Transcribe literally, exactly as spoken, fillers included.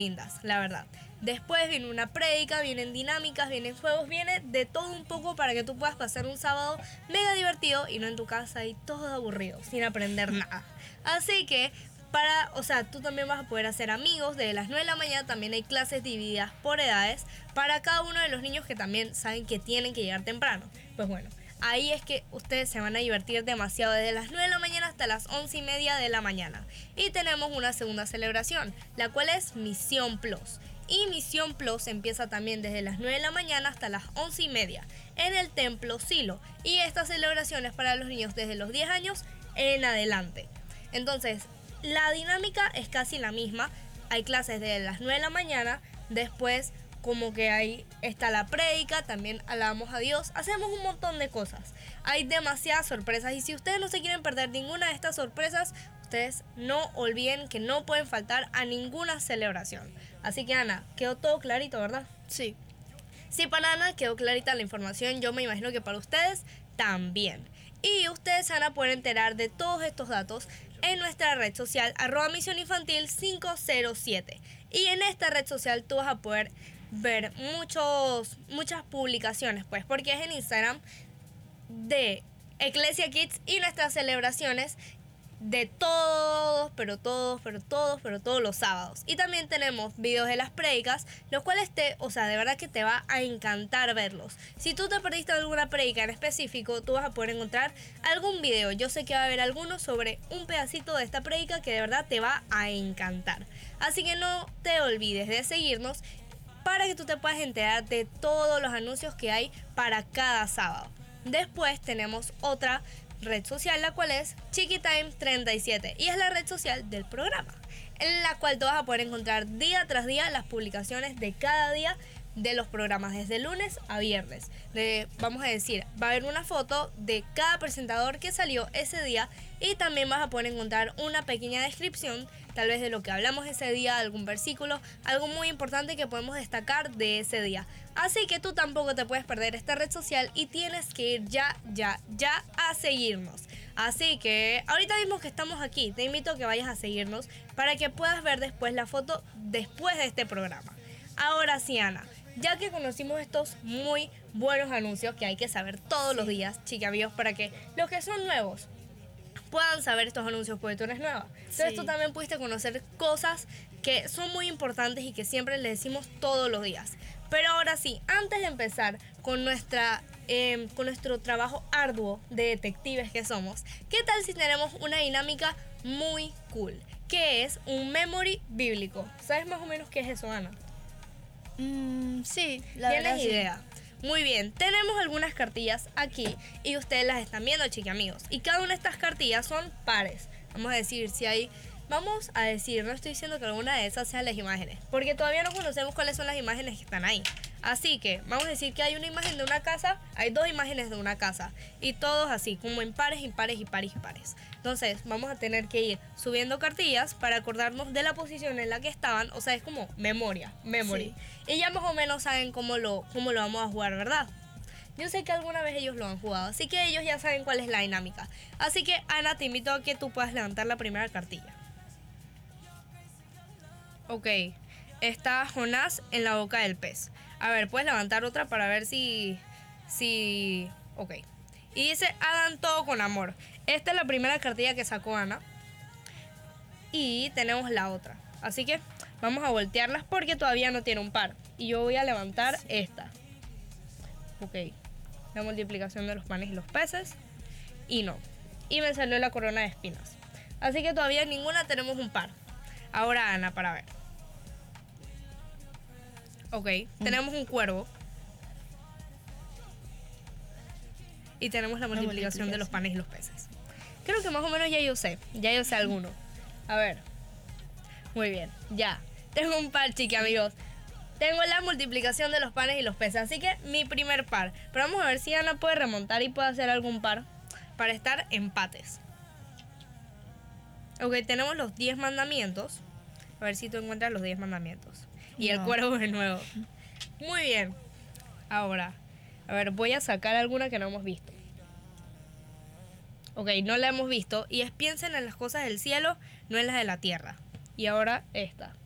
lindas, la verdad. Después viene una prédica, vienen dinámicas, vienen juegos, viene de todo un poco para que tú puedas pasar un sábado mega divertido y no en tu casa y todo aburrido, sin aprender nada. Así que, para, o sea, tú también vas a poder hacer amigos. Desde las nueve de la mañana también hay clases divididas por edades para cada uno de los niños que también saben que tienen que llegar temprano. Pues bueno, ahí es que ustedes se van a divertir demasiado desde las nueve de la mañana hasta las once y media de la mañana. Y tenemos una segunda celebración, la cual es Misión Plus. Y Misión Plus empieza también desde las nueve de la mañana hasta las once y media en el Templo Silo. Y esta celebración es para los niños desde los diez años en adelante. Entonces, la dinámica es casi la misma. Hay clases desde las nueve de la mañana, después como que ahí está la prédica, también alabamos a Dios, hacemos un montón de cosas. Hay demasiadas sorpresas y si ustedes no se quieren perder ninguna de estas sorpresas, ustedes no olviden que no pueden faltar a ninguna celebración. Así que Ana, quedó todo clarito, ¿verdad? Sí. Si para Ana quedó clarita la información, yo me imagino que para ustedes también. Y ustedes se van a poder enterar de todos estos datos en nuestra red social arroba misión infantil cinco cero siete. Y en esta red social tú vas a poder ver muchos, muchas publicaciones, pues, porque es en Instagram de Eclesia Kids y nuestras celebraciones de todos, pero todos, pero todos, pero todos los sábados. Y también tenemos videos de las prédicas, los cuales te, o sea, de verdad que te va a encantar verlos. Si tú te perdiste alguna prédica en específico, tú vas a poder encontrar algún video. Yo sé que va a haber alguno sobre un pedacito de esta prédica que de verdad te va a encantar. Así que no te olvides de seguirnos para que tú te puedas enterar de todos los anuncios que hay para cada sábado. Después tenemos otra red social, la cual es Chiquitime treinta y siete y es la red social del programa, en la cual tú vas a poder encontrar día tras día las publicaciones de cada día de los programas, desde lunes a viernes. De, vamos a decir, va a haber una foto de cada presentador que salió ese día y también vas a poder encontrar una pequeña descripción, tal vez de lo que hablamos ese día, algún versículo, algo muy importante que podemos destacar de ese día. Así que tú tampoco te puedes perder esta red social y tienes que ir ya, ya, ya a seguirnos. Así que ahorita mismo que estamos aquí, te invito a que vayas a seguirnos para que puedas ver después la foto después de este programa. Ahora sí, Ana, ya que conocimos estos muy buenos anuncios que hay que saber todos los días, chica amigos, para que los que son nuevos puedan saber estos anuncios, porque tú eres nueva. Entonces sí, tú también pudiste conocer cosas que son muy importantes y que siempre les decimos todos los días. Pero ahora sí, antes de empezar con nuestra eh, con nuestro trabajo arduo de detectives que somos, ¿qué tal si tenemos una dinámica muy cool? Que es un memory bíblico. ¿Sabes más o menos qué es eso, Ana? Mm, sí, la verdad. ¿Tienes idea? Sí. Muy bien, tenemos algunas cartillas aquí y ustedes las están viendo, chicos amigos. Y cada una de estas cartillas son pares. Vamos a decir, si hay... Vamos a decir, no estoy diciendo que alguna de esas sean las imágenes, porque todavía no conocemos cuáles son las imágenes que están ahí. Así que vamos a decir que hay una imagen de una casa, hay dos imágenes de una casa, y todos así, como en pares, impares, y pares, y pares. Entonces vamos a tener que ir subiendo cartillas para acordarnos de la posición en la que estaban, o sea, es como memoria, memory. Sí. Y ya más o menos saben cómo lo, cómo lo vamos a jugar, ¿verdad? Yo sé que alguna vez ellos lo han jugado, así que ellos ya saben cuál es la dinámica. Así que, Ana, te invito a que tú puedas levantar la primera cartilla. Ok, está Jonás en la boca del pez. A ver, puedes levantar otra para ver si... si... Ok. Y dice, hagan todo con amor. Esta es la primera cartilla que sacó Ana. Y tenemos la otra. Así que vamos a voltearlas porque todavía no tiene un par. Y yo voy a levantar esta. Ok. La multiplicación de los panes y los peces. Y no. Y me salió la corona de espinas. Así que todavía ninguna tenemos un par. Ahora Ana, para ver. Ok, mm. tenemos un cuervo. Y tenemos la multiplicación, la multiplicación de los panes y los peces. Creo que más o menos ya yo sé. Ya yo sé alguno. A ver. Muy bien, ya. Tengo un par, chicos amigos. Tengo la multiplicación de los panes y los peces. Así que mi primer par. Pero vamos a ver si Ana puede remontar y puede hacer algún par para estar empates. Ok, tenemos los diez mandamientos. A ver si tú encuentras los diez mandamientos. Y no. El cuervo de nuevo. Muy bien. Ahora, a ver, voy a sacar alguna que no hemos visto. Ok, no la hemos visto. Y es piensen en las cosas del cielo, no en las de la tierra. Y ahora esta.